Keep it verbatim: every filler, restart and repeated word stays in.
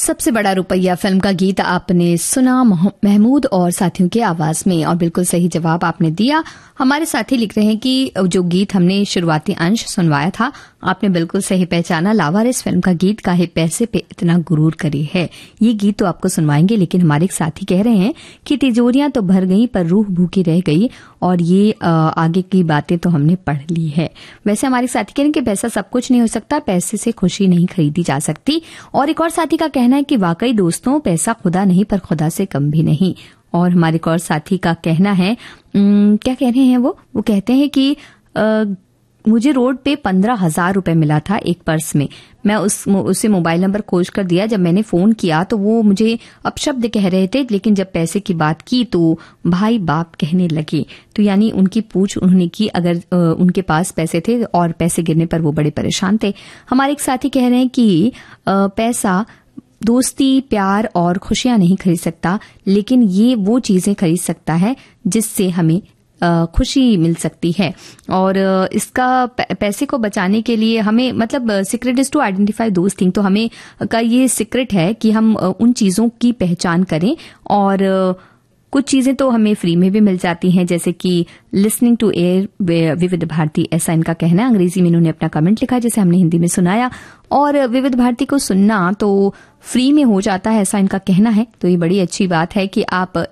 सबसे बड़ा रुपया फिल्म का गीत आपने सुना महमूद और साथियों की आवाज में, और बिल्कुल सही जवाब आपने दिया। हमारे साथी लिख रहे हैं कि जो गीत हमने शुरुआती अंश सुनवाया था आपने बिल्कुल सही पहचाना। लावारिस फिल्म का गीत काहे पैसे पे इतना गुरूर करे है, ये गीत तो आपको सुनवाएंगे, लेकिन हमारे एक साथी कह रहे हैं कि तिजोरियां तो भर गई पर रूह भूखी रह गई, और ये आ, आगे की बातें तो हमने पढ़ ली है। वैसे हमारे साथी कह रहे हैं कि पैसा सब कुछ नहीं हो सकता, पैसे से खुशी नहीं खरीदी जा सकती। और एक और साथी का कहना है कि वाकई दोस्तों पैसा खुदा नहीं पर खुदा से कम भी नहीं। और हमारे एक और साथी का कहना है, क्या कह रहे हैं वो वो कहते हैं कि आ, मुझे रोड पे पंद्रह हजार रुपए मिला था एक पर्स में। मैं उस उसे मोबाइल नंबर खोज कर दिया। जब मैंने फोन किया तो वो मुझे अपशब्द कह रहे थे, लेकिन जब पैसे की बात की तो भाई बाप कहने लगे। तो यानी उनकी पूछ उन्होंने की, अगर आ, उनके पास पैसे थे और पैसे गिरने पर वो बड़े परेशान थे। हमारे एक साथी कह रहे हैं कि आ, पैसा दोस्ती, प्यार और खुशियां नहीं खरीद सकता, लेकिन ये वो चीजें खरीद सकता है जिससे हमें खुशी मिल सकती है। और इसका पैसे को बचाने के लिए हमें, मतलब secret is to identify those thing, तो हमें का ये सीक्रेट है कि हम उन चीजों की पहचान करें। और कुछ चीजें तो हमें फ्री में भी मिल जाती हैं, जैसे कि लिसनिंग टू एयर विविध भारती, ऐसा इनका कहना है। अंग्रेजी में इन्होंने अपना कमेंट लिखा जिसे हमने हिंदी में सुनाया। और विविध भारती को सुनना तो फ्री में हो जाता है, ऐसा इनका कहना है। तो ये बड़ी अच्छी बात है कि आप